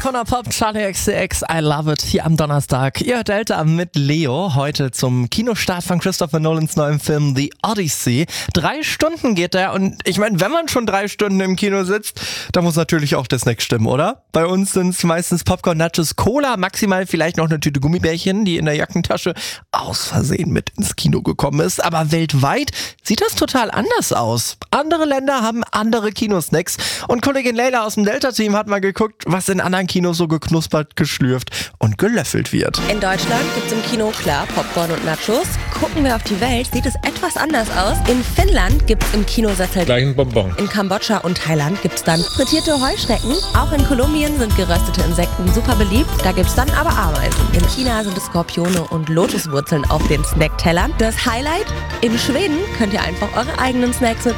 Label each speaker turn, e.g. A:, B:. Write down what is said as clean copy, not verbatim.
A: Icona Pop, Charlie XCX, I Love It, hier am Donnerstag. Ihr hört Delta mit Leo, heute zum Kinostart von Christopher Nolans neuem Film The Odyssey. 3 Stunden geht der und ich meine, wenn man schon 3 Stunden im Kino sitzt, dann muss natürlich auch der Snack stimmen, oder? Bei uns sind es meistens Popcorn, Nachos, Cola, maximal vielleicht noch eine Tüte Gummibärchen, die in der Jackentasche aus Versehen mit ins Kino gekommen ist. Aber weltweit sieht das total anders aus. Andere Länder haben andere Kinosnacks und Kollegin Leila aus dem Delta-Team hat mal geguckt, was in anderen Kinos so geknuspert, geschlürft und gelöffelt wird.
B: In Deutschland gibt's im Kino klar Popcorn und Nachos. Gucken wir auf die Welt, sieht es etwas anders aus. In Finnland gibt's im Kinosessel
C: gleich ein Bonbon.
B: In Kambodscha und Thailand gibt's dann frittierte Heuschrecken. Auch in Kolumbien sind geröstete Insekten super beliebt. Da gibt's dann aber Ameisen. In China sind es Skorpione und Lotuswurzeln auf den Snacktellern. Das Highlight? In Schweden könnt ihr einfach eure eigenen Snacks mit